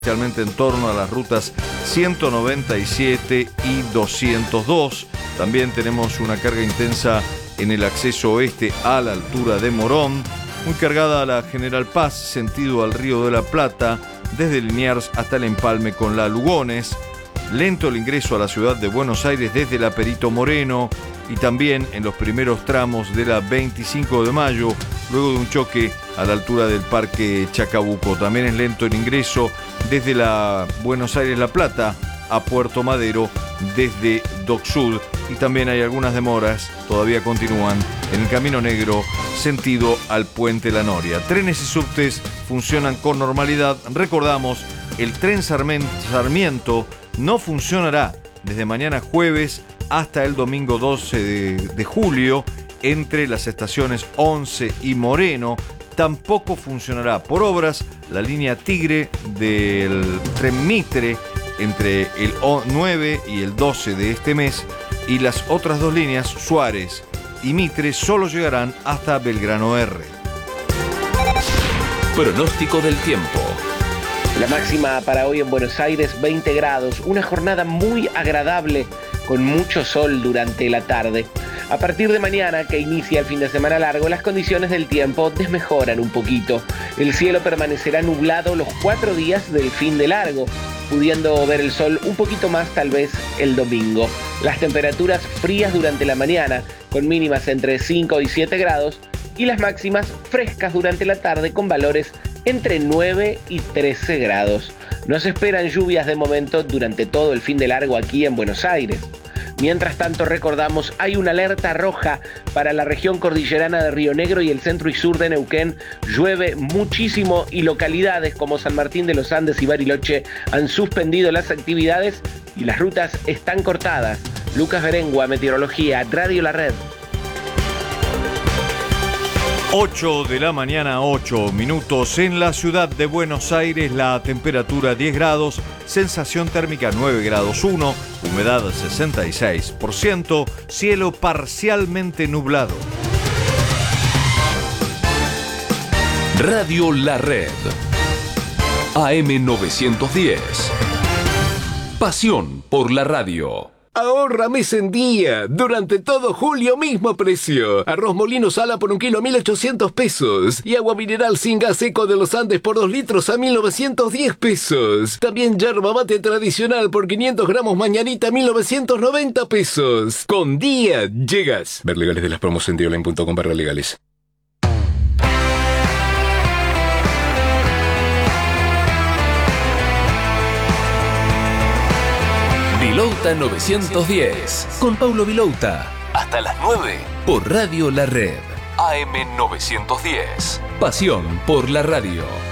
especialmente en torno a las rutas 197 y 202. También tenemos una carga intensa en el acceso oeste a la altura de Morón, muy cargada a la General Paz, sentido al Río de la Plata, desde Liniers hasta el empalme con la Lugones. Lento el ingreso a la ciudad de Buenos Aires desde la Perito Moreno y también en los primeros tramos de la 25 de mayo, luego de un choque a la altura del Parque Chacabuco. También es lento el ingreso desde la Buenos Aires-La Plata a Puerto Madero desde Dock Sud, y también hay algunas demoras, todavía continúan en el Camino Negro sentido al Puente La Noria. Trenes y subtes funcionan con normalidad. Recordamos, el tren Sarmiento no funcionará desde mañana jueves hasta el domingo 12 de julio entre las estaciones 11 y Moreno. Tampoco funcionará por obras la línea Tigre del tren Mitre entre el 9 y el 12 de este mes, y las otras dos líneas, Suárez y Mitre, solo llegarán hasta Belgrano R. Pronóstico del tiempo. La máxima para hoy en Buenos Aires, 20 grados, una jornada muy agradable con mucho sol durante la tarde. A partir de mañana, que inicia el fin de semana largo, las condiciones del tiempo desmejoran un poquito. El cielo permanecerá nublado los 4 días del fin de largo, pudiendo ver el sol un poquito más tal vez el domingo. Las temperaturas frías durante la mañana, con mínimas entre 5 y 7 grados, y las máximas frescas durante la tarde con valores entre 9 y 13 grados. No se esperan lluvias de momento durante todo el fin de largo aquí en Buenos Aires. Mientras tanto, recordamos, hay una alerta roja para la región cordillerana de Río Negro y el centro y sur de Neuquén. Llueve muchísimo y localidades como San Martín de los Andes y Bariloche han suspendido las actividades y las rutas están cortadas. Lucas Berengua, Meteorología, Radio La Red. 8 de la mañana, 8 minutos. En la ciudad de Buenos Aires, la temperatura 10 grados, sensación térmica 9 grados 1, humedad 66%, cielo parcialmente nublado. Radio La Red. AM 910. Pasión por la radio. Ahorra mes en día. Durante todo julio, mismo precio. Arroz molino sala por 1 kilo a 1.800 pesos. Y agua mineral sin gas seco de los Andes por 2 litros a 1.910 pesos. También yerba mate tradicional por 500 gramos mañanita a 1.990 pesos. Con día llegas. Ver legales de las promos en dioline.com/legales. Vilouta 910. Con Paulo Vilouta. Hasta las 9. Por Radio La Red. AM 910. Pasión por la radio.